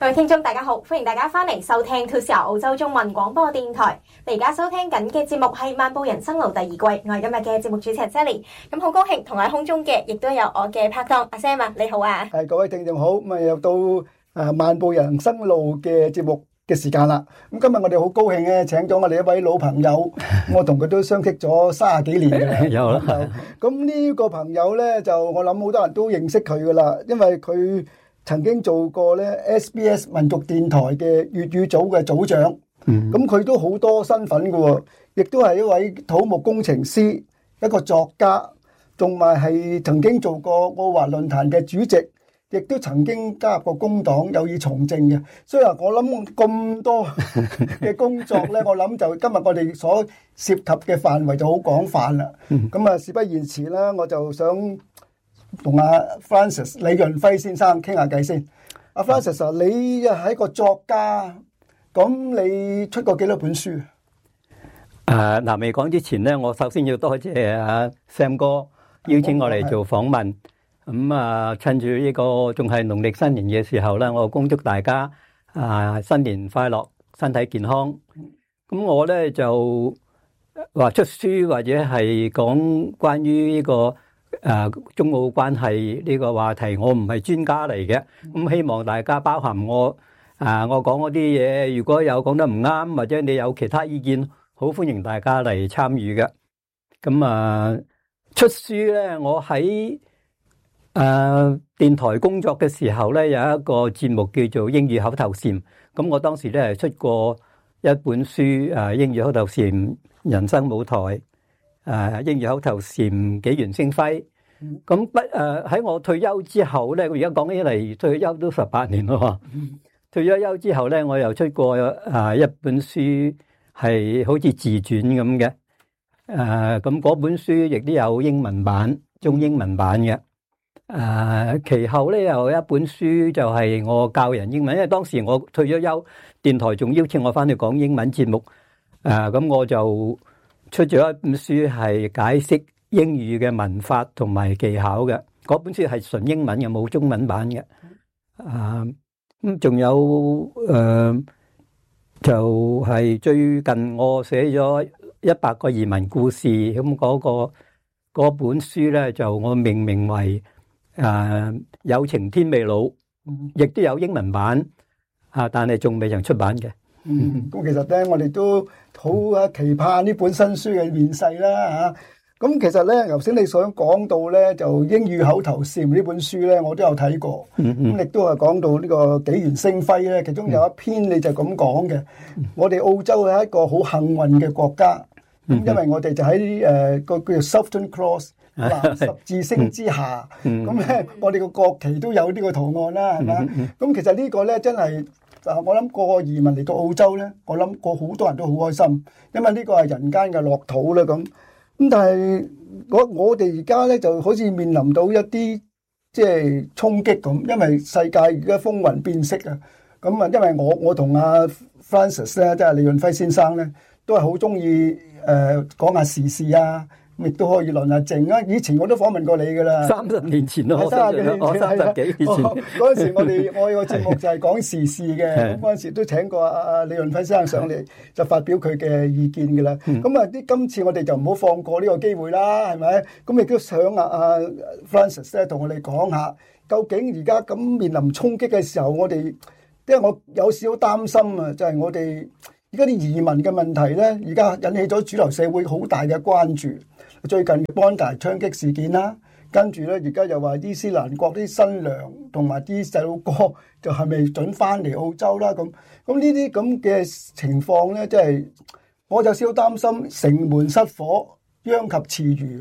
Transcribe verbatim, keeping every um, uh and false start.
各位聽眾大家好，歡迎大家翻嚟收聽To Sir澳洲中文廣播電台。你而家收聽緊嘅節目係《漫步人生路》第二季，我係今日嘅節目主持人 Sally。咁好高興同我喺空中嘅，亦都有我嘅拍檔阿 Sam 啊，你好啊！ 係各位聽眾好，咁啊又到誒《漫步人生路》嘅節目嘅時間啦。咁今日我哋好高興咧，請咗我哋一位老朋友，我同佢都相識咗三十幾年嘅啦。 有啦。 咁呢個朋友咧，就我諗好多人都認識佢噶啦，因為佢曾經做過咧 S B S 民族電台嘅粵語組嘅組長，咁佢都好多身份㗎喎，亦都係一位土木工程師，一個作家，同埋係曾經做過澳華論壇嘅主席，亦都曾經加入過工黨，有意從政嘅。所以話我諗咁多嘅工作咧，我諗就今日我哋所涉及嘅範圍就好廣泛啦。咁啊，事不宜遲啦，我就想同阿 Francis 李潤輝先生傾下偈先。阿 Francis 啊，你係一個作家，咁你出過幾多本書？ 誒，嗱，未講之前咧，我首先要多謝阿 Sam 哥邀請我嚟做訪問。咁啊，趁住呢個仲係農曆新年嘅時候咧，我恭祝大家啊新年快樂，身體健康。咁我咧就話出書或者係講關於呢個誒中澳關係呢個話題，我唔係專家嚟嘅，咁希望大家包涵我啊，我講嗰啲嘢，如果有講得唔啱，或者你有其他意見，好歡迎大家嚟參與嘅。咁啊，出書咧，我喺誒電台工作嘅時候咧，有一個節目叫做英語口頭禪，咁我當時咧係出過一本書，誒英語口頭禪人生舞台。誒英語口頭禪紀元星輝，咁不誒喺我退休之後咧，我而家講起嚟退休都十八年咯。退咗休之後咧，我又出過誒一本書，係好似自傳咁嘅。誒咁嗰本書亦都有英文版、中英文版嘅。誒其後咧又有一本書就係我教人英文，因為當時我退咗休，電台仲邀請我翻去講英文節目。誒咁我就出咗一本書係解釋英語嘅文法同埋技巧嘅，嗰本書係純英文嘅，冇中文版嘅。啊，咁仲有誒、呃，就係、是、最近我寫咗一百個移民故事，咁嗰、那個嗰本書咧就我命名為誒、呃、有情天未老，亦都有英文版啊，但係仲未曾出版嘅。 嗯，咁其實咧，我哋都好啊期盼呢本新書嘅面世啦嚇。咁其實咧，頭先你想講到咧，就英語口頭禪呢本書咧，我都有睇過。咁亦都係講到呢個紀元星輝咧，其中有一篇你就咁講嘅。我哋澳洲係一個好幸運嘅國家，咁因為我哋就喺誒個叫做 Southern Cross 南十字星之下，咁咧我哋個國旗都有呢個圖案啦，係咪？咁其實呢個咧真係。啊！我諗個個移民嚟到澳洲咧，我諗個好多人都好開心，因為呢個係人間嘅樂土啦咁。咁但係我我哋而家咧就好似面臨到一啲即係衝擊咁，因為世界而家風雲變色啊。咁啊，因為我我同阿 Francis 咧，即係李潤輝先生咧，都係好中意誒講下時事啊。亦都可以論下證啊！以前我都訪問過你噶啦， 三十年前咯，三十幾年前，三十幾年前嗰陣時，我哋我有個節目就係講時事嘅，咁嗰陣時都請過阿阿李潤輝先生上嚟，就發表佢嘅意見噶啦。咁啊，啲今次我哋就唔好放過呢個機會啦，係咪？咁亦都想阿阿 Francis 咧同我哋講下，究竟而家咁面臨衝擊嘅時候，我哋因為我有少少擔心啊，就係我哋而家啲移民嘅問題咧，而家引起咗主流社會好大嘅關注。最近嘅 Bondi 槍擊事件啦，跟住咧而家又話伊斯蘭國啲新娘同埋啲細路哥就係咪準翻嚟澳洲啦？咁咁呢啲咁嘅情況咧，即係我有少少擔心城門失火殃及池魚。